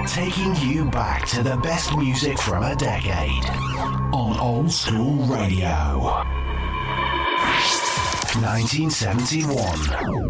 taking you back to the best music from a decade on Old School Radio. 1971.